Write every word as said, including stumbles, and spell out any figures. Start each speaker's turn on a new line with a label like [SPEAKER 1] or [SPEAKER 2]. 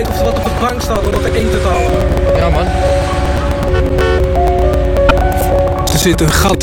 [SPEAKER 1] kijken of er wat op de bank staat om wat te eten te halen.
[SPEAKER 2] Ja, man.
[SPEAKER 1] Er zit een gat